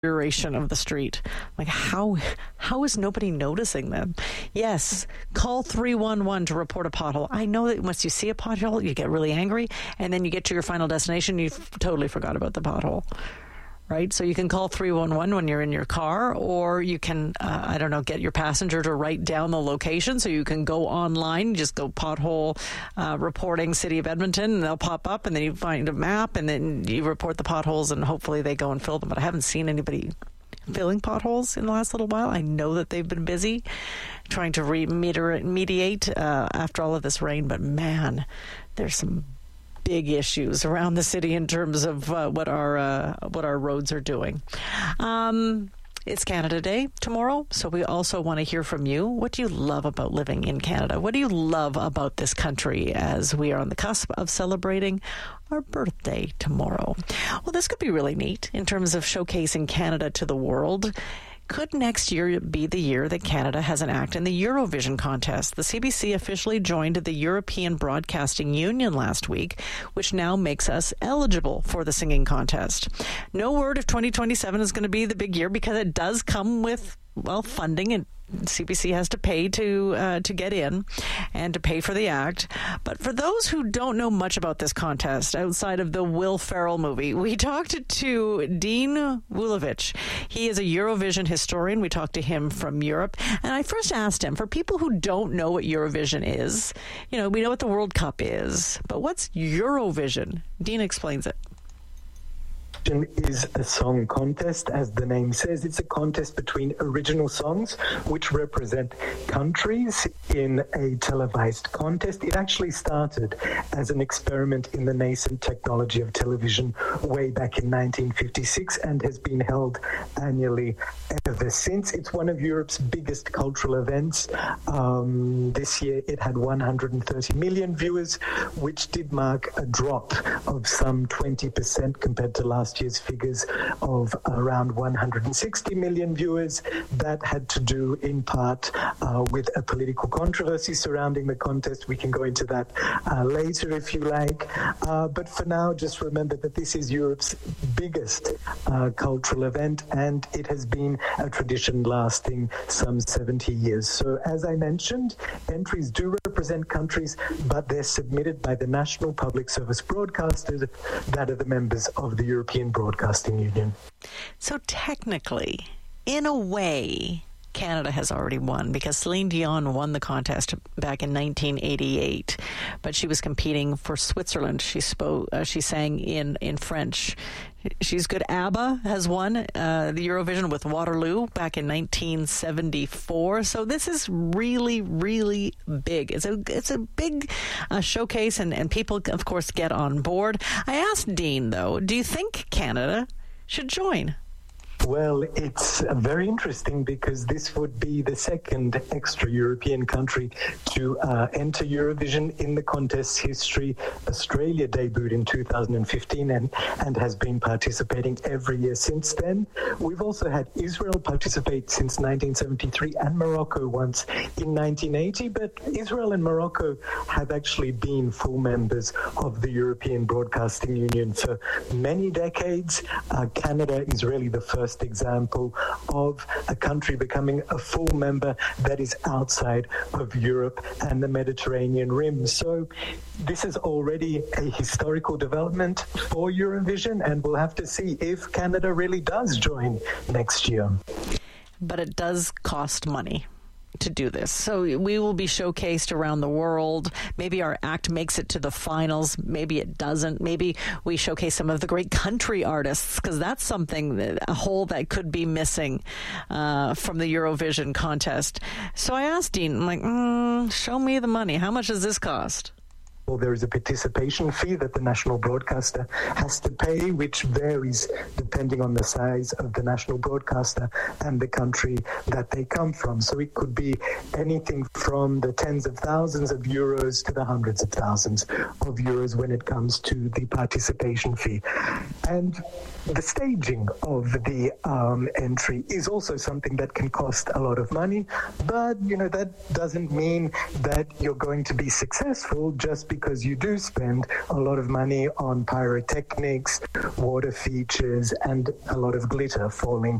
deterioration of the street. Like, how is nobody noticing them? Yes, call 311 to report a pothole. I know that once you see a pothole, you get really angry, and then you get to your final destination, you've totally forgot about the pothole. Right? So you can call 311 when you're in your car, or you can, get your passenger to write down the location so you can go online, just go pothole reporting City of Edmonton, and they'll pop up, and then you find a map, and then you report the potholes, and hopefully they go and fill them. But I haven't seen anybody filling potholes in the last little while. I know that they've been busy trying to remediate after all of this rain, but man, there's some big issues around the city in terms of what our roads are doing. It's Canada Day tomorrow, so we also want to hear from you. What do you love about living in Canada? What do you love about this country as we are on the cusp of celebrating our birthday tomorrow? Well, this could be really neat in terms of showcasing Canada to the world. Could next year be the year that Canada has an act in the Eurovision contest? The CBC officially joined the European Broadcasting Union last week, which now makes us eligible for the singing contest. No word if 2027 is going to be the big year, because it does come with, funding, and CBC has to pay to get in and to pay for the act. But for those who don't know much about this contest outside of the Will Ferrell movie, we talked to Dean Wulovich. He is a Eurovision historian. We talked to him from Europe. And I first asked him, for people who don't know what Eurovision is, we know what the World Cup is, but what's Eurovision? Dean explains it. Is a song contest. As the name says, it's a contest between original songs which represent countries in a televised contest. It actually started as an experiment in the nascent technology of television way back in 1956 and has been held annually ever since. It's one of Europe's biggest cultural events. This year it had 130 million viewers, which did mark a drop of some 20% compared to last year's figures of around 160 million viewers. That had to do in part with a political controversy surrounding the contest. We can go into that later if you like. But for now, just remember that this is Europe's biggest cultural event, and it has been a tradition lasting some 70 years. So as I mentioned, entries do represent countries, but they're submitted by the national public service broadcasters that are the members of the European Broadcasting Union. So technically, in a way, Canada has already won, because Celine Dion won the contest back in 1988, but she was competing for Switzerland. She sang in French. She's good. ABBA has won the Eurovision with Waterloo back in 1974. So this is really, really big. It's a big showcase, and people, of course, get on board. I asked Dean, though, do you think Canada should join? Well, it's very interesting, because this would be the second extra-European country to enter Eurovision in the contest's history. Australia debuted in 2015 and has been participating every year since then. We've also had Israel participate since 1973 and Morocco once in 1980, but Israel and Morocco have actually been full members of the European Broadcasting Union for many decades. Canada is really the first example of a country becoming a full member that is outside of Europe and the Mediterranean rim. So this is already a historical development for Eurovision, and we'll have to see if Canada really does join next year. But it does cost money to do this. So we will be showcased around the world. Maybe our act makes it to the finals. Maybe it doesn't. Maybe we showcase some of the great country artists, because that's something, a hole that could be missing from the Eurovision contest. So I asked Dean, I'm like, show me the money. How much does this cost? Well, there is a participation fee that the national broadcaster has to pay, which varies depending on the size of the national broadcaster and the country that they come from. So it could be anything from the tens of thousands of euros to the hundreds of thousands of euros when it comes to the participation fee. And the staging of the entry is also something that can cost a lot of money, but that doesn't mean that you're going to be successful just because you do spend a lot of money on pyrotechnics, water features, and a lot of glitter falling